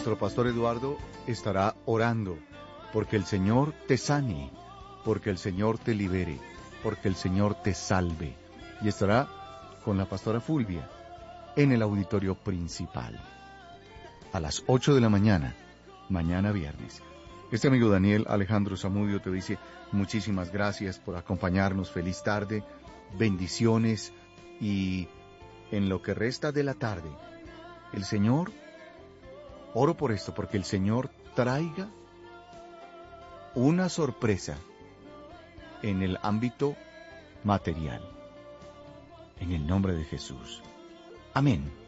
nuestro pastor Eduardo estará orando porque el Señor te sane, porque el Señor te libere, porque el Señor te salve. Y estará con la pastora Fulvia en el auditorio principal a las 8 de la mañana, mañana viernes. Este amigo Daniel Alejandro Zamudio te dice muchísimas gracias por acompañarnos, feliz tarde, bendiciones, y en lo que resta de la tarde, el Señor, oro por esto, porque el Señor traiga una sorpresa en el ámbito material, en el nombre de Jesús. Amén.